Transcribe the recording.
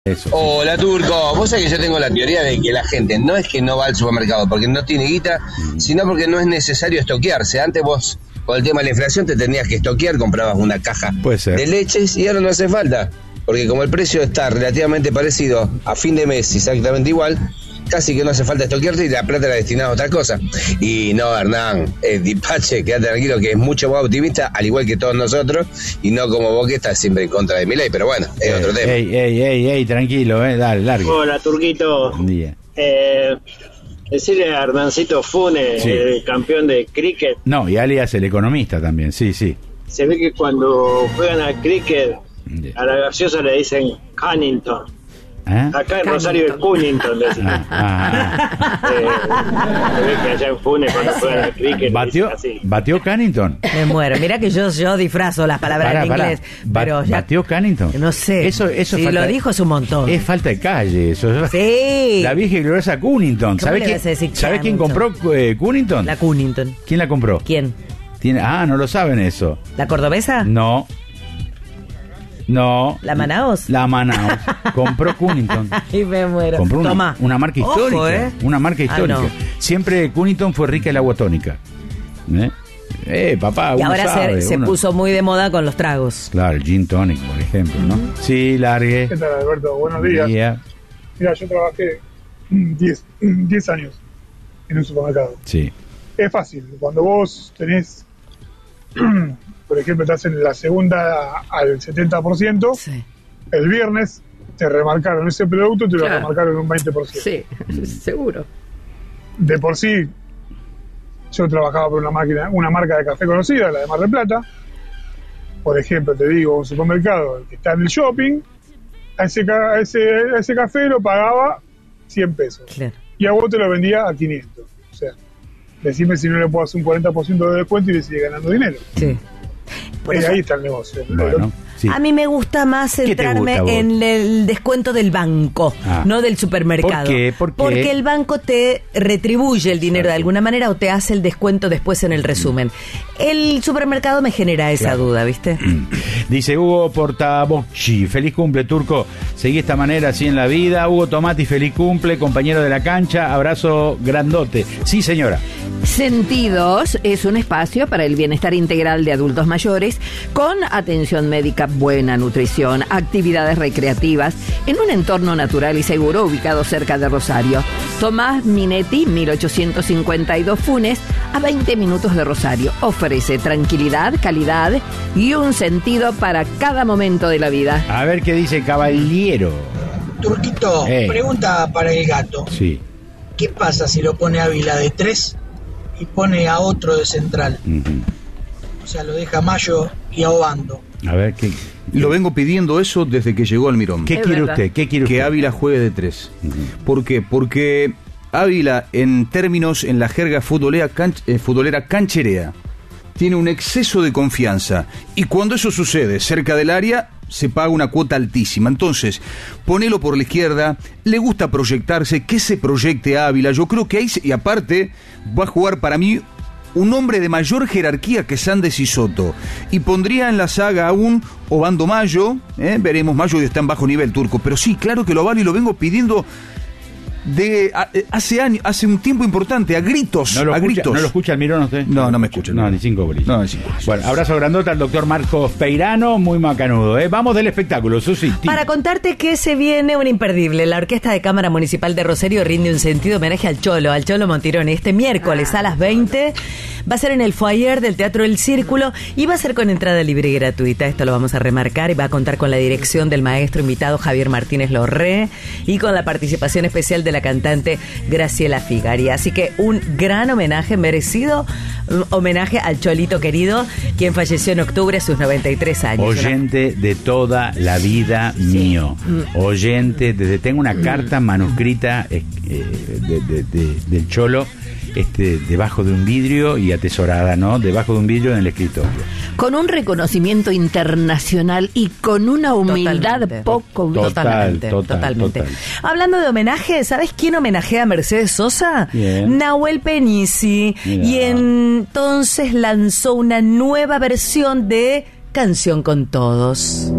Eso, sí. Hola, Turco. Vos sabés que yo tengo la teoría de que la gente no es que no va al supermercado porque no tiene guita, sino porque no es necesario estoquearse. Antes vos, con el tema de la inflación, te tenías que estoquear, comprabas una caja de leches y ahora no hace falta. Porque como el precio está relativamente parecido a fin de mes, exactamente igual, casi que no hace falta estoquearte y la plata la destinada a otra cosa. Y no, Hernán, Dipache, quédate tranquilo que es mucho más optimista, al igual que todos nosotros, y no como vos que estás siempre en contra de Milei, pero bueno, es otro tema. Ey, tranquilo, dale, largue. Hola, Turquito. Buen día. Decirle a Hernancito Funes, Sí. el campeón de cricket, No, y alias el economista también, sí. se ve que cuando juegan al cricket, a la gaseosa le dicen Cunnington. ¿Eh? Acá en Rosario es Cunnington, le dicen. Se ve que allá en Funes cuando juegan al cricket ¿Batió Cunnington? Me muero. Mira que yo disfrazo las palabras en inglés. Pero ya, ¿Batió Cunnington? no sé. Eso si falta, lo dijo es un montón. Es falta de calle. Eso. Sí. La vieja y gloriosa Cunnington. ¿Cómo le vas a decir ¿Sabés quién compró Cunnington? La Cunnington. ¿Quién la compró? ¿Quién? No lo saben eso. ¿La cordobesa? No. ¿La Manaos? La Manaos. Compró Cunnington. Ay, me muero. Compró Toma. una marca Ojo, histórica. Una marca histórica. no. Siempre Cunnington fue rica el agua tónica. Papá, Y uno ahora sabe, se puso muy de moda con los tragos. Claro, el gin tonic, por ejemplo, ¿no? Sí, largue. ¿Qué tal, Alberto? Buenos días. Mira, yo trabajé 10 años en un supermercado. Sí. Es fácil. Cuando vos tenés, por ejemplo, estás en la segunda al 70%, Sí. el viernes te remarcaron ese producto y te lo remarcaron un 20%. Sí, seguro. De por sí, yo trabajaba por una marca de café conocida, la de Mar del Plata. Por ejemplo, te digo, un supermercado que está en el shopping, a ese café lo pagaba 100 pesos. Claro. Y a vos te lo vendía a 500. O sea, decime si no le puedo hacer un 40% de descuento y le sigue ganando dinero. Sí. Por eso, Ahí está el negocio. Bueno, sí. a mí me gusta más ¿Qué te centrarme gusta, vos? en el descuento del banco, no del supermercado. ¿Por qué? Porque el banco te retribuye el dinero de alguna manera o te hace el descuento después en el resumen. El supermercado me genera esa duda, ¿viste? Dice Hugo Portabocci, feliz cumple, Turco. Seguí esta manera así en la vida. Hugo Tomati, feliz cumple, compañero de la cancha, abrazo grandote. Sí, señora. Sentidos es un espacio para el bienestar integral de adultos mayores con atención médica, buena nutrición, actividades recreativas en un entorno natural y seguro ubicado cerca de Rosario. Tomás Minetti, 1852 Funes, a 20 minutos de Rosario. Ofrece tranquilidad, calidad y un sentido para cada momento de la vida. A ver qué dice Caballero. Turquito, pregunta para el gato. Sí. ¿Qué pasa si lo pone Ávila de 3 y pone a otro de central? O sea, lo deja Mayo y a Obando. A ver qué. Lo vengo pidiendo eso desde que llegó Almirón. ¿Qué quiere usted? Que Ávila juegue de 3. ¿Por qué? Porque Ávila, en la jerga futbolera cancherea, tiene un exceso de confianza. Y cuando eso sucede cerca del área, se paga una cuota altísima. Entonces, ponelo por la izquierda, le gusta proyectarse, que se proyecte Ávila. Yo creo que ahí, y aparte, va a jugar para mí un hombre de mayor jerarquía que Sandes y Soto. Y pondría en la saga a un Obando Mayo, veremos, Mayo está en bajo nivel, Turco, pero sí, claro que lo vale y lo vengo pidiendo hace un tiempo importante, a gritos. ¿No lo escucha Almirón usted? No me escucha. No, ni 5 bolis. No, ni 5 bolis. Bueno, abrazo grandote al doctor Marcos Peirano, muy macanudo. Vamos del espectáculo, Susi. Para contarte que se viene un imperdible. La Orquesta de Cámara Municipal de Rosario rinde un sentido homenaje al Cholo Montironi. Este miércoles a las 20 va a ser en el foyer del Teatro El Círculo y va a ser con entrada libre y gratuita. Esto lo vamos a remarcar y va a contar con la dirección del maestro invitado Javier Martínez Lorré y con la participación especial de la cantante Graciela Figari. Así que un gran homenaje, merecido homenaje al Cholito querido, quien falleció en octubre a sus 93 años. Oyente de toda la vida mío. Oyente, tengo una carta manuscrita del Cholo, debajo de un vidrio y atesorada, ¿no? Debajo de un vidrio en el escritorio. Con un reconocimiento internacional y con una humildad Totalmente. Hablando de homenaje, ¿sabes quién homenajea a Mercedes Sosa? Bien. Nahuel Penisi. Mirá. Y entonces lanzó una nueva versión de Canción con Todos.